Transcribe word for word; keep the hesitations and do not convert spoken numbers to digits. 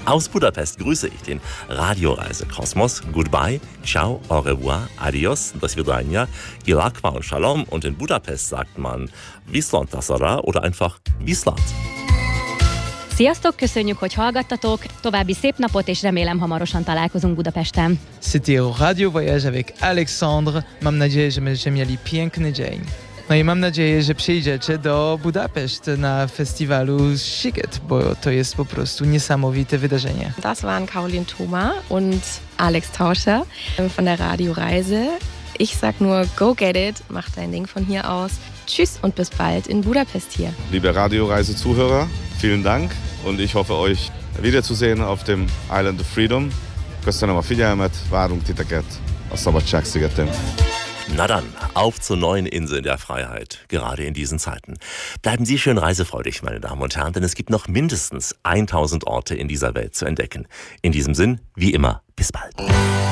Aus Budapest grüße ich den Radioreise-Kosmos. Goodbye, ciao, au revoir, adios, do svidania, ilakva und shalom. Und in Budapest sagt man viszont tasara oder einfach viszlát. Sziasztok, köszönjük, hogy hallgattatok, további szép napot, és remélem hamarosan találkozunk Budapesten. C'était Radio Voyage avec Alexandre. Mam nadzieję, że będziecie mieli piękny dzień. No i mam nadzieję, że przyjdziecie do Budapest na festiwalu Sziget, bo to jest po prostu niesamowite wydarzenie. Das waren Caroline Thoma und Alex Tauscher von der Radioreise. Ich sag nur, go get it, mach dein Ding von hier aus. Tschüss und bis bald in Budapest hier. Liebe Radioreise-Zuhörer, vielen Dank und ich hoffe, euch wiederzusehen auf dem Island of Freedom. Köszönöm a figyelmet, várunk titeket a Szabadság-szigetén. Na dann, auf zur neuen Insel der Freiheit, gerade in diesen Zeiten. Bleiben Sie schön reisefreudig, meine Damen und Herren, denn es gibt noch mindestens tausend Orte in dieser Welt zu entdecken. In diesem Sinn, wie immer, bis bald.